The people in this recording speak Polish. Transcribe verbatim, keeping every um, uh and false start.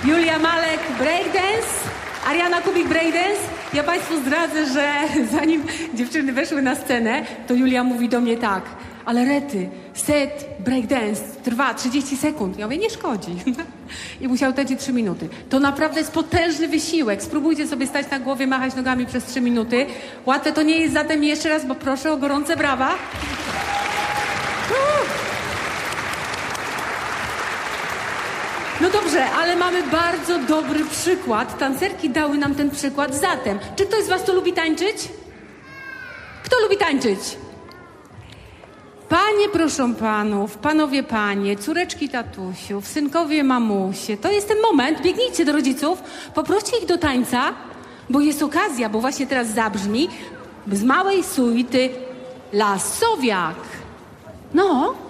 Julia Malek breakdance, Ariana Kubik breakdance. Ja Państwu zdradzę, że zanim dziewczyny weszły na scenę, to Julia mówi do mnie tak: ale Rety, set breakdance trwa trzydzieści sekund. Ja mówię, nie szkodzi. I musiał tańczyć trzy minuty. To naprawdę jest potężny wysiłek. Spróbujcie sobie stać na głowie, machać nogami przez trzy minuty. Łatwe to nie jest, zatem jeszcze raz, bo proszę o gorące brawa. No dobrze, ale mamy bardzo dobry przykład. Tancerki dały nam ten przykład. Zatem, czy ktoś z was tu lubi tańczyć? Kto lubi tańczyć? Panie, proszę panów, panowie, panie, córeczki tatusiów, synkowie, mamusie, to jest ten moment. Biegnijcie do rodziców, poproście ich do tańca, bo jest okazja, bo właśnie teraz zabrzmi z małej suity Lasowiak. No.